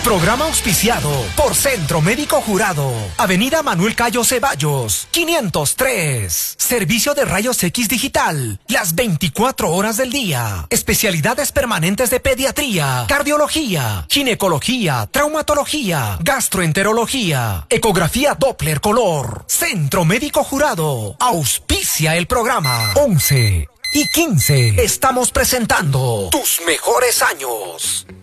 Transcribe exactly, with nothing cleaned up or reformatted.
Programa auspiciado por Centro Médico Jurado. Avenida Manuel Cayo Ceballos, quinientos tres. Servicio de rayos X digital, las veinticuatro horas del día. Especialidades permanentes de pediatría, cardiología, ginecología, traumatología, gastroenterología, ecografía Doppler color. Centro Médico Jurado. Auspicia el programa. once y quince. Estamos presentando tus mejores años.